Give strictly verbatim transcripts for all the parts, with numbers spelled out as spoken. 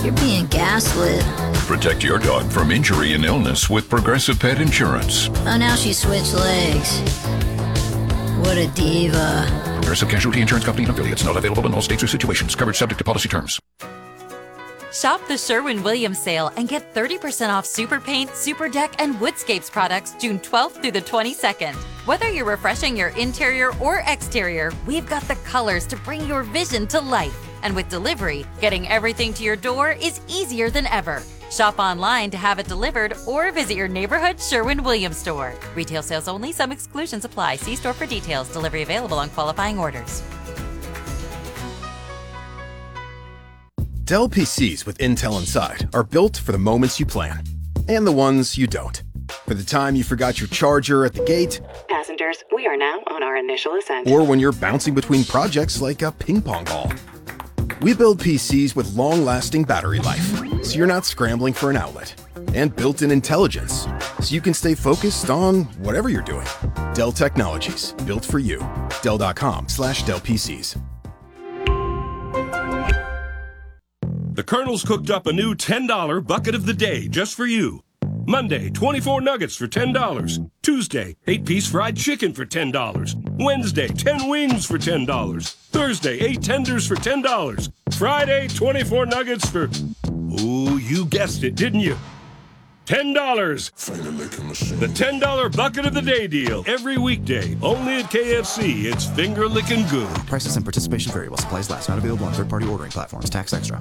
You're being gaslit. Protect your dog from injury and illness with Progressive Pet Insurance. Oh, now she switched legs. What a diva. Progressive Casualty Insurance Company and affiliates. Not available in all states or situations. Coverage subject to policy terms. Shop the Sherwin-Williams sale and get thirty percent off Super Paint, Super Deck, and Woodscapes products June twelfth through the twenty-second. Whether you're refreshing your interior or exterior, we've got the colors to bring your vision to life. And with delivery, getting everything to your door is easier than ever. Shop online to have it delivered or visit your neighborhood Sherwin-Williams store. Retail sales only. Some exclusions apply. See store for details. Delivery available on qualifying orders. Dell P Cs with Intel Inside are built for the moments you plan and the ones you don't. For the time you forgot your charger at the gate. Passengers, we are now on our initial ascent. Or when you're bouncing between projects like a ping pong ball. We build P Cs with long-lasting battery life, so you're not scrambling for an outlet. And built-in intelligence, so you can stay focused on whatever you're doing. Dell Technologies, built for you. Dell.com slash Dell PCs. The Colonel's cooked up a new ten dollar bucket of the day just for you. Monday, twenty-four nuggets for ten dollars. Tuesday, eight piece fried chicken for ten dollars. Wednesday, ten wings for ten dollars. Thursday, eight tenders for ten dollars. Friday, twenty-four nuggets for... Ooh, you guessed it, didn't you? ten dollars. The ten dollar bucket of the day deal. Every weekday. Only at K F C. It's finger licking good. Prices and participation variable. Supplies last. Not available on third-party ordering platforms. Tax extra.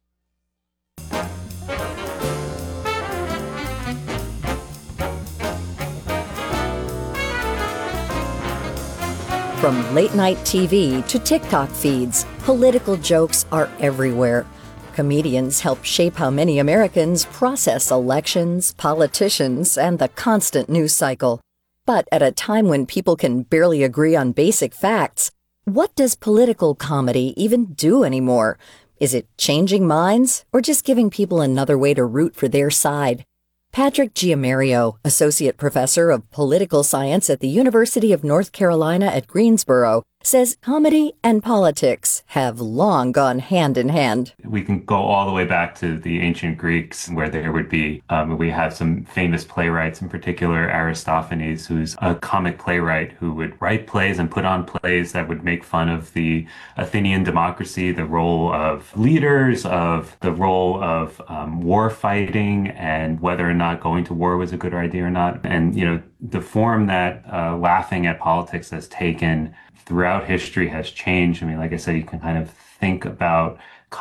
From late-night T V to TikTok feeds, political jokes are everywhere. Comedians help shape how many Americans process elections, politicians, and the constant news cycle. But at a time when people can barely agree on basic facts, what does political comedy even do anymore? Is it changing minds or just giving people another way to root for their side? Patrick Giammario, Associate Professor of Political Science at the University of North Carolina at Greensboro, says comedy and politics have long gone hand in hand. We can go all the way back to the ancient Greeks, where there would be, um, we have some famous playwrights, in particular Aristophanes, who's a comic playwright who would write plays and put on plays that would make fun of the Athenian democracy, the role of leaders, of the role of um, war fighting, and whether or not going to war was a good idea or not. And, you know, the form that uh, laughing at politics has taken throughout history has changed. I mean, like I said, you can kind of think about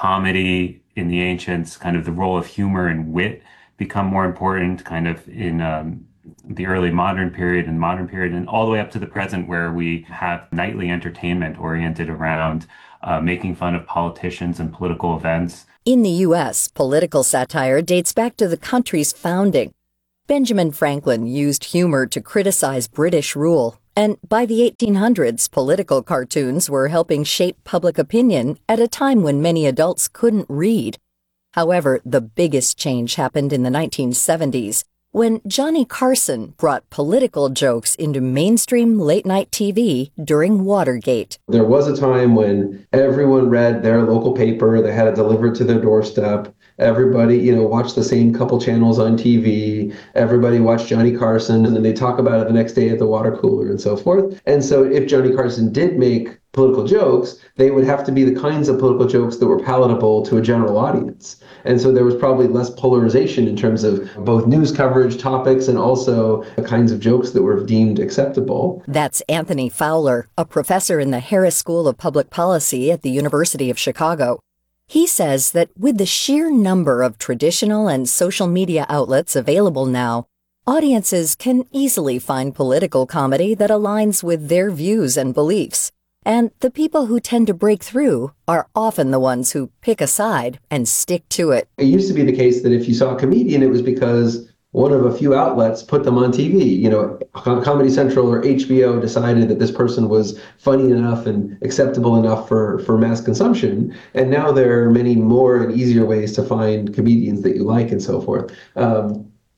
comedy in the ancients, kind of the role of humor and wit become more important kind of in um, the early modern period and modern period, and all the way up to the present, where we have nightly entertainment oriented around uh, making fun of politicians and political events. In the U S, political satire dates back to the country's founding. Benjamin Franklin used humor to criticize British rule. And by the eighteen hundreds, political cartoons were helping shape public opinion at a time when many adults couldn't read. However, the biggest change happened in the nineteen seventies, when Johnny Carson brought political jokes into mainstream late-night T V during Watergate. There was a time when everyone read their local paper, they had it delivered to their doorstep. Everybody, you know, watched the same couple channels on T V. Everybody watched Johnny Carson, and then they talk about it the next day at the water cooler and so forth. And so if Johnny Carson did make political jokes, they would have to be the kinds of political jokes that were palatable to a general audience. And so there was probably less polarization in terms of both news coverage, topics, and also the kinds of jokes that were deemed acceptable. That's Anthony Fowler, a professor in the Harris School of Public Policy at the University of Chicago. He says that with the sheer number of traditional and social media outlets available now, audiences can easily find political comedy that aligns with their views and beliefs. And the people who tend to break through are often the ones who pick a side and stick to it. It used to be the case that if you saw a comedian, it was because one of a few outlets put them on T V. You know, Comedy Central or H B O decided that this person was funny enough and acceptable enough for, for mass consumption. And now there are many more and easier ways to find comedians that you like and so forth. Um,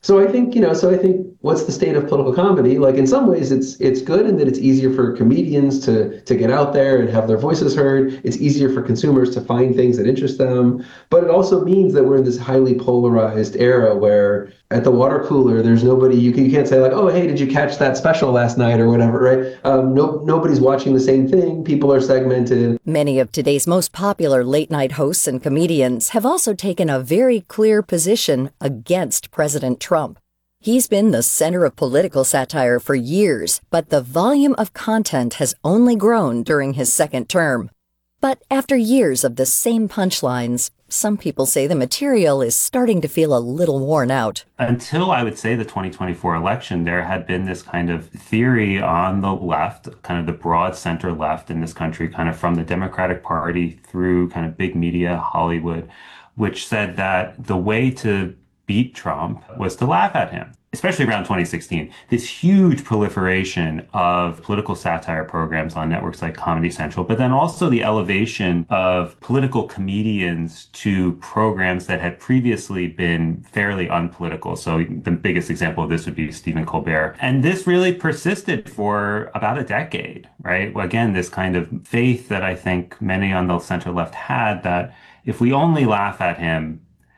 So I think, you know, so I think what's the state of political comedy? Like in some ways it's it's good in that it's easier for comedians to to get out there and have their voices heard. It's easier for consumers to find things that interest them. But it also means that we're in this highly polarized era where at the water cooler, there's nobody, you, can, you can't say like, oh, hey, did you catch that special last night or whatever, right? Um, no, nobody's watching the same thing. People are segmented. Many of today's most popular late-night hosts and comedians have also taken a very clear position against President Trump. He's been the center of political satire for years, but the volume of content has only grown during his second term. But after years of the same punchlines, some people say the material is starting to feel a little worn out. Until I would say the twenty twenty-four election, there had been this kind of theory on the left, kind of the broad center left in this country, kind of from the Democratic Party through kind of big media, Hollywood, which said that the way to beat Trump was to laugh at him. Especially around twenty sixteen, this huge proliferation of political satire programs on networks like Comedy Central, but then also the elevation of political comedians to programs that had previously been fairly unpolitical. So the biggest example of this would be Stephen Colbert. And this really persisted for about a decade, right? Again, this kind of faith that I think many on the center left had that if we only laugh at him,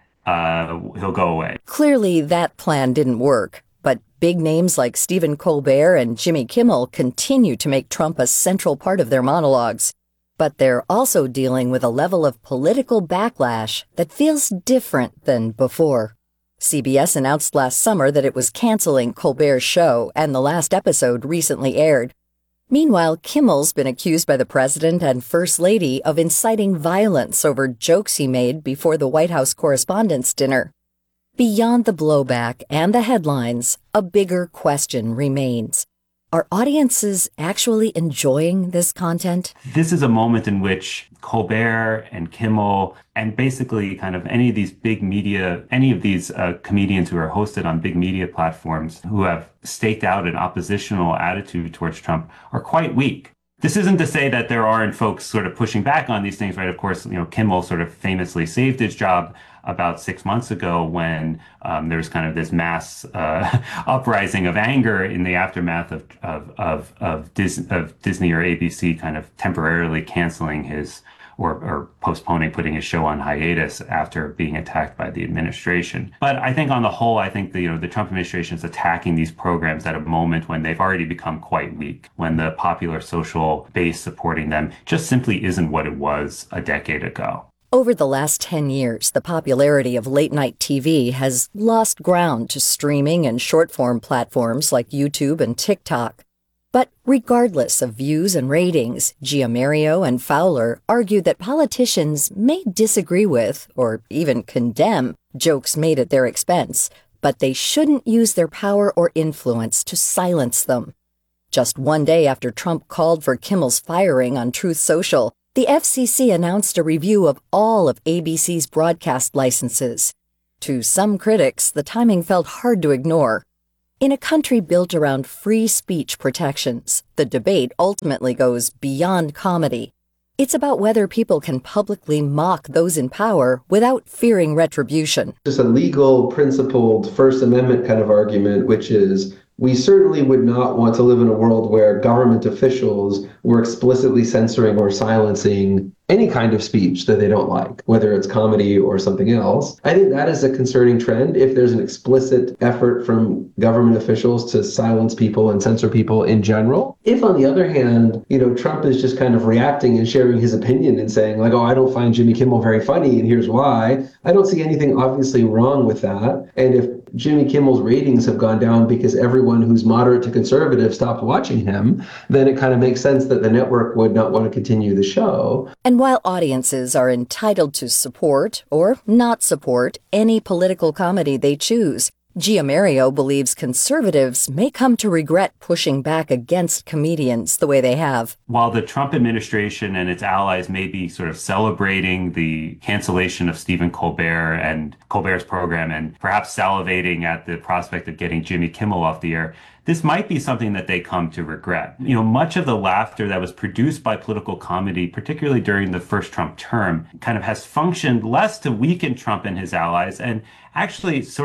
Uh, he'll go away. Clearly, that plan didn't work, but big names like Stephen Colbert and Jimmy Kimmel continue to make Trump a central part of their monologues. But they're also dealing with a level of political backlash that feels different than before. C B S announced last summer that it was canceling Colbert's show, and the last episode recently aired. Meanwhile, Kimmel's been accused by the president and First Lady of inciting violence over jokes he made before the White House Correspondents' Dinner. Beyond the blowback and the headlines, a bigger question remains. Are audiences actually enjoying this content? This is a moment in which Colbert and Kimmel and basically kind of any of these big media, any of these uh, comedians who are hosted on big media platforms who have staked out an oppositional attitude towards Trump are quite weak. This isn't to say that there aren't folks sort of pushing back on these things, right? Of course, you know, Kimmel sort of famously saved his job about six months ago when um, there was kind of this mass uh, uprising of anger in the aftermath of of of of, Dis- of Disney or A B C kind of temporarily canceling his or, or postponing putting his show on hiatus after being attacked by the administration. But I think on the whole, I think the you know the Trump administration is attacking these programs at a moment when they've already become quite weak, when the popular social base supporting them just simply isn't what it was a decade ago. Over the last ten years, the popularity of late-night T V has lost ground to streaming and short-form platforms like YouTube and TikTok. But regardless of views and ratings, Giammario and Fowler argue that politicians may disagree with, or even condemn, jokes made at their expense, but they shouldn't use their power or influence to silence them. Just one day after Trump called for Kimmel's firing on Truth Social, the F C C announced a review of all of A B C's broadcast licenses. To some critics, the timing felt hard to ignore. In a country built around free speech protections, the debate ultimately goes beyond comedy. It's about whether people can publicly mock those in power without fearing retribution. Just a legal, principled First Amendment kind of argument, which is we certainly would not want to live in a world where government officials were explicitly censoring or silencing any kind of speech that they don't like, whether it's comedy or something else. I think that is a concerning trend if there's an explicit effort from government officials to silence people and censor people in general. If, on the other hand, you know, Trump is just kind of reacting and sharing his opinion and saying like, oh, I don't find Jimmy Kimmel very funny and here's why, I don't see anything obviously wrong with that. And if Jimmy Kimmel's ratings have gone down because everyone who's moderate to conservative stopped watching him, then it kind of makes sense that the network would not want to continue the show. And while audiences are entitled to support or not support any political comedy they choose, Giammario believes conservatives may come to regret pushing back against comedians the way they have. While the Trump administration and its allies may be sort of celebrating the cancellation of Stephen Colbert and Colbert's program and perhaps salivating at the prospect of getting Jimmy Kimmel off the air, this might be something that they come to regret. You know, much of the laughter that was produced by political comedy, particularly during the first Trump term, kind of has functioned less to weaken Trump and his allies and actually sort of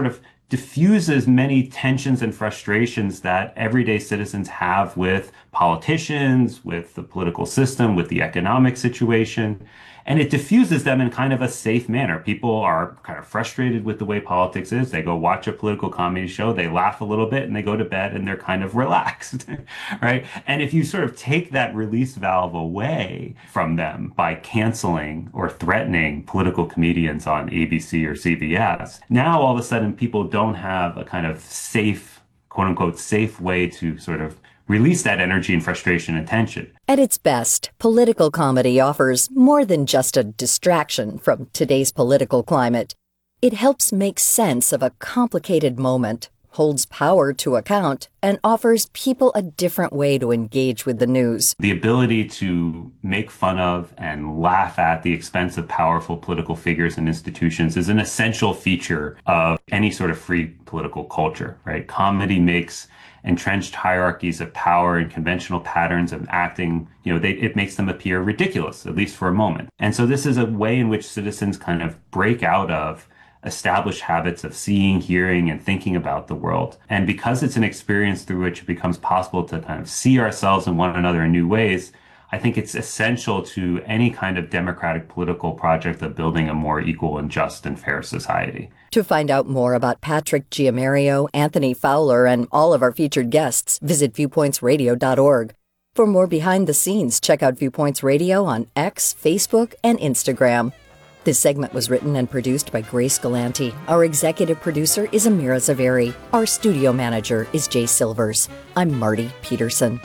diffuses many tensions and frustrations that everyday citizens have with politicians, with the political system, with the economic situation. And it diffuses them in kind of a safe manner. People are kind of frustrated with the way politics is. They go watch a political comedy show, they laugh a little bit, and they go to bed and they're kind of relaxed, right? And if you sort of take that release valve away from them by canceling or threatening political comedians on A B C or C B S, now all of a sudden people don't have a kind of safe, quote unquote, safe way to sort of release that energy and frustration and tension. At its best, political comedy offers more than just a distraction from today's political climate. It helps make sense of a complicated moment, holds power to account, and offers people a different way to engage with the news. The ability to make fun of and laugh at the expense of powerful political figures and institutions is an essential feature of any sort of free political culture, right? Comedy makes entrenched hierarchies of power and conventional patterns of acting, you know, they, it makes them appear ridiculous, at least for a moment. And so this is a way in which citizens kind of break out of established habits of seeing, hearing, and thinking about the world. And because it's an experience through which it becomes possible to kind of see ourselves and one another in new ways, I think it's essential to any kind of democratic political project of building a more equal and just and fair society. To find out more about Patrick Giamario, Anthony Fowler, and all of our featured guests, visit viewpoints radio dot org. For more behind the scenes, check out Viewpoints Radio on X, Facebook, and Instagram. This segment was written and produced by Grace Galanti. Our executive producer is Amira Zaveri. Our studio manager is Jay Silvers. I'm Marty Peterson.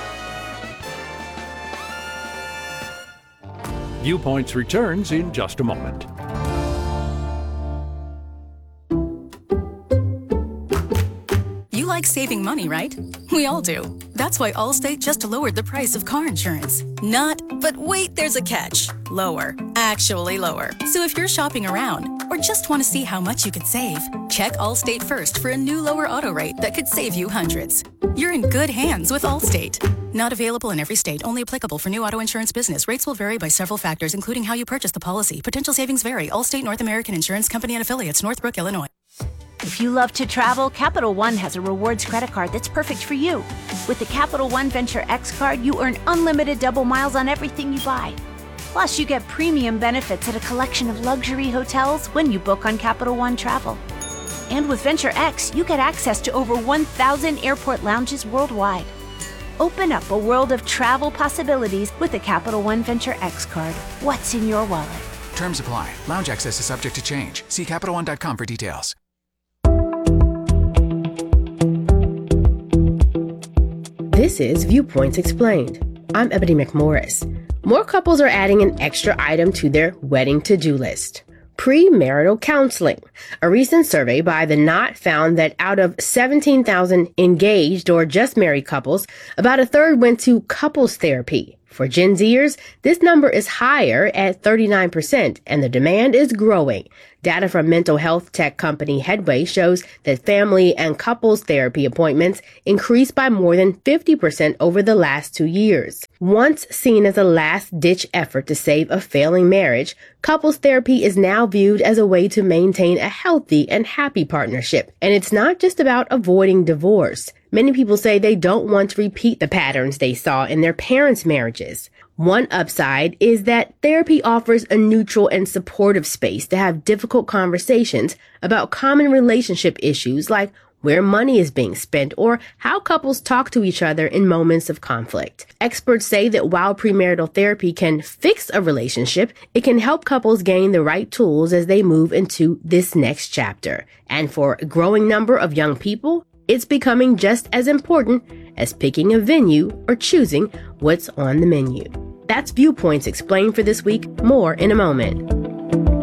Viewpoints returns in just a moment. You like saving money, right? We all do. That's why Allstate just lowered the price of car insurance. Not, but wait, there's a catch. Lower. Actually lower. So if you're shopping around or just want to see how much you could save, check Allstate first for a new lower auto rate that could save you hundreds. You're in good hands with Allstate. Not available in every state. Only applicable for new auto insurance business. Rates will vary by several factors, including how you purchase the policy. Potential savings vary. Allstate North American Insurance Company and Affiliates, Northbrook, Illinois. If you love to travel, Capital One has a rewards credit card that's perfect for you. With the Capital One Venture X card, you earn unlimited double miles on everything you buy. Plus, you get premium benefits at a collection of luxury hotels when you book on Capital One Travel. And with Venture X, you get access to over one thousand airport lounges worldwide. Open up a world of travel possibilities with the Capital One Venture X card. What's in your wallet? Terms apply. Lounge access is subject to change. See Capital One dot com for details. This is Viewpoints Explained. I'm Ebony McMorris. More couples are adding an extra item to their wedding to-do list. Premarital counseling. A recent survey by The Knot found that out of seventeen thousand engaged or just married couples, about a third went to couples therapy. For Gen Zers, this number is higher at thirty-nine percent, and the demand is growing. Data from mental health tech company Headway shows that family and couples therapy appointments increased by more than fifty percent over the last two years. Once seen as a last-ditch effort to save a failing marriage, couples therapy is now viewed as a way to maintain a healthy and happy partnership. And it's not just about avoiding divorce. Many people say they don't want to repeat the patterns they saw in their parents' marriages. One upside is that therapy offers a neutral and supportive space to have difficult conversations about common relationship issues like where money is being spent or how couples talk to each other in moments of conflict. Experts say that while premarital therapy can fix a relationship, it can help couples gain the right tools as they move into this next chapter. And for a growing number of young people, it's becoming just as important as picking a venue or choosing what's on the menu. That's Viewpoints Explained for this week. More in a moment.